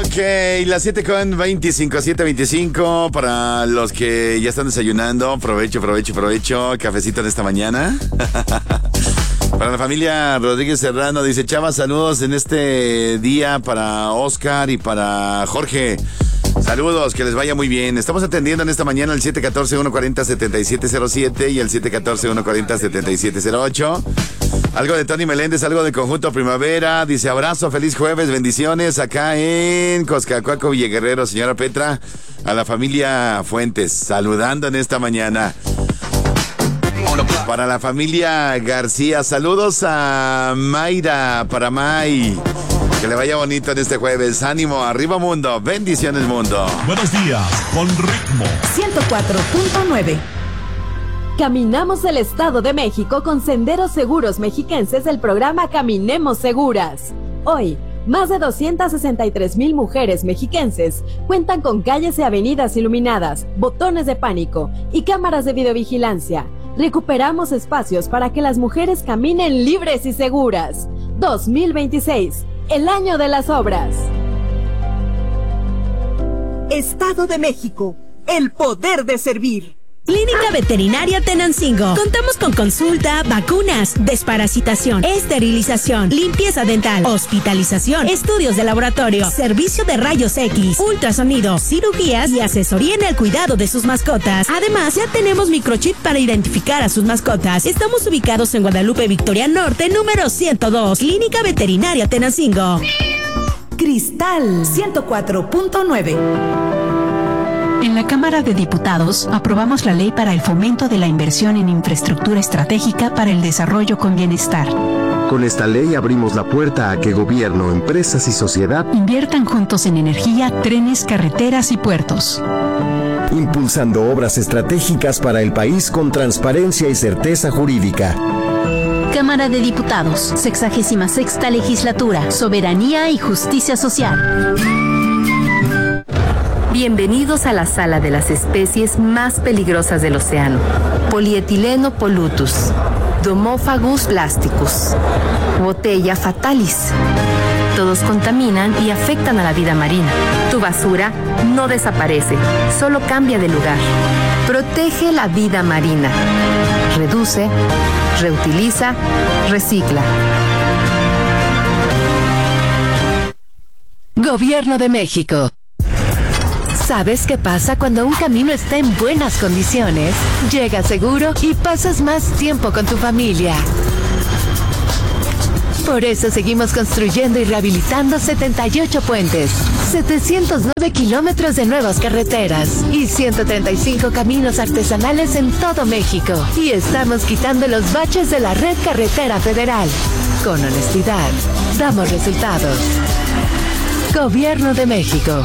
Ok, las 7:25 para los que ya están desayunando. Provecho. Cafecito en esta mañana. Para la familia Rodríguez Serrano, dice Chava, saludos en este día para Oscar y para Jorge. Saludos, que les vaya muy bien. Estamos atendiendo en esta mañana el 714-140-7707 y el 714-140-7708. Algo de Tony Meléndez, algo de Conjunto Primavera. Dice abrazo, feliz jueves, bendiciones acá en Coscacuaco, Villaguerrero. Señora Petra, a la familia Fuentes, saludando en esta mañana. Para la familia García, saludos a Mayra, para May. Que le vaya bonito en este jueves. Ánimo, arriba mundo, bendiciones mundo. Buenos días, con ritmo 104.9. Caminamos el Estado de México con Senderos Seguros Mexiquenses del programa Caminemos Seguras. Hoy, más de 263,000 mujeres mexiquenses cuentan con calles y avenidas iluminadas, botones de pánico y cámaras de videovigilancia. Recuperamos espacios para que las mujeres caminen libres y seguras. 2026, el año de las obras. Estado de México, el poder de servir. Clínica Veterinaria Tenancingo. Contamos con consulta, vacunas, desparasitación, esterilización, limpieza dental, hospitalización, estudios de laboratorio, servicio de rayos X, ultrasonido, cirugías y asesoría en el cuidado de sus mascotas. Además, ya tenemos microchip para identificar a sus mascotas. Estamos ubicados en Guadalupe Victoria Norte, número 102. Clínica Veterinaria Tenancingo. Cristal 104.9. En la Cámara de Diputados aprobamos la ley para el fomento de la inversión en infraestructura estratégica para el desarrollo con bienestar. Con esta ley abrimos la puerta a que gobierno, empresas y sociedad inviertan juntos en energía, trenes, carreteras y puertos. Impulsando obras estratégicas para el país con transparencia y certeza jurídica. Cámara de Diputados, 66ª Legislatura, Soberanía y Justicia Social. Bienvenidos a la sala de las especies más peligrosas del océano. Polietileno polutus, Domophagus plasticus, Botella fatalis. Todos contaminan y afectan a la vida marina. Tu basura no desaparece, solo cambia de lugar. Protege la vida marina. Reduce, reutiliza, recicla. Gobierno de México. ¿Sabes qué pasa cuando un camino está en buenas condiciones? Llegas seguro y pasas más tiempo con tu familia. Por eso seguimos construyendo y rehabilitando 78 puentes, 709 kilómetros de nuevas carreteras y 135 caminos artesanales en todo México. Y estamos quitando los baches de la red carretera federal. Con honestidad, damos resultados. Gobierno de México.